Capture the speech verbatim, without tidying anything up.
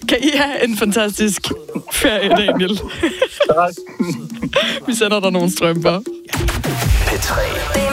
Kan I have en fantastisk ferie, Daniel? Vi sender dig nogle strømper. P tre.